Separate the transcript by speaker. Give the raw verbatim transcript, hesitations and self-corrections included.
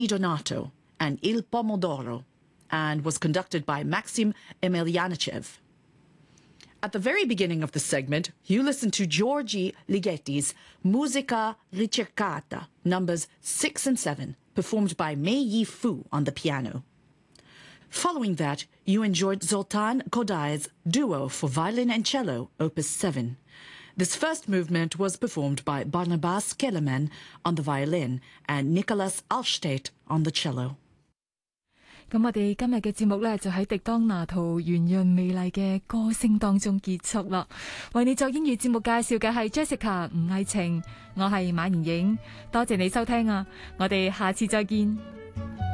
Speaker 1: Donato and Il Pomodoro, and was conducted by Maxim Emelianichev. At the very beginning of the segment, you listened to Giorgi Ligeti's Musica Ricercata, numbers six and seven, performed by Mei Yi Fu on the piano. Following that, you enjoyed Zoltan Kodai's Duo for Violin and Cello, Opus seven. This first movement was performed by Barnabas Kelemen on the violin and Nicholas Alstate on the cello.
Speaker 2: 咁我哋今日嘅節目呢，就喺迪當拿圖圓潤美麗嘅歌聲當中結束啦。為你做英語節目介紹嘅係 Jessica 吳藝晴，我係馬妍影，多謝你收聽啊！我哋下次再見。